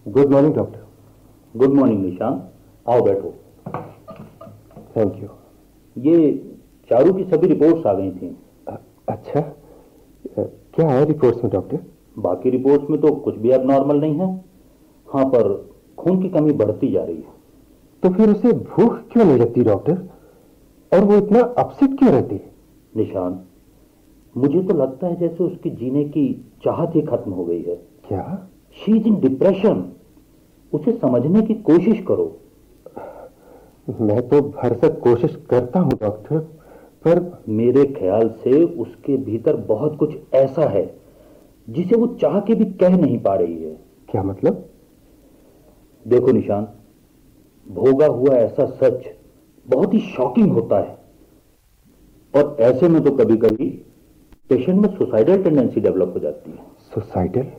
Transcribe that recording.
Good morning doctor. Good morning निशान, आओ बैठो। Thank you. ये चारू की सभी रिपोर्ट्स आ गई थी। अच्छा, क्या है रिपोर्ट्स में डॉक्टर? बाकी रिपोर्ट्स में तो कुछ भी अब नॉर्मल नहीं है। हाँ, पर खून की कमी बढ़ती जा रही है। तो फिर उसे भूख क्यों नहीं लगती डॉक्टर, और वो इतना अपसेट क्यों रहती है? निशान, मुझे तो लगता है जैसे उसकी जीने की चाहत ही खत्म हो गई है। क्या? She is in depression. उसे समझने की कोशिश करो। मैं तो भरसक कोशिश करता हूं डॉक्टर, पर मेरे ख्याल से उसके भीतर बहुत कुछ ऐसा है जिसे वो चाह के भी कह नहीं पा रही है। क्या मतलब? देखो निशान, भोगा हुआ ऐसा सच बहुत ही शॉकिंग होता है, और ऐसे में तो कभी कभी पेशेंट में सुसाइडल टेंडेंसी डेवलप हो जाती है। सुसाइडल?